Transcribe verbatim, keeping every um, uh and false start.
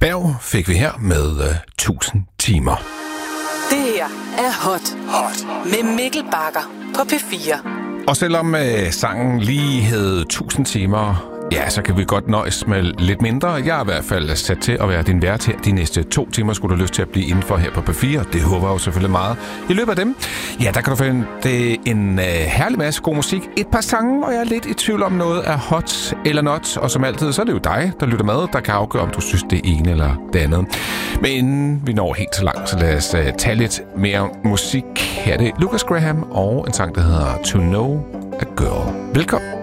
Berg fik vi her med uh, tusind timer. Det her er Hot, Hot med Mikkel Bagger på P fire. Og selvom uh, sangen lige hed tusind timer, ja, så kan vi godt nøjes med lidt mindre. Jeg er i hvert fald sat til at være din vært her. De næste to timer skulle du lyst til at blive indenfor her på P fire. Det håber jeg jo selvfølgelig meget. I løbet af dem, ja, der kan du finde det en uh, herlig masse god musik. Et par sange, og jeg er lidt i tvivl om noget er hot eller not. Og som altid, så er det jo dig, der lytter med, der kan afgøre, om du synes det ene eller det andet. Men inden vi når helt så langt, så lad os uh, tage lidt mere musik. Her er det Lucas Graham og en sang, der hedder To Know a Girl. Velkommen.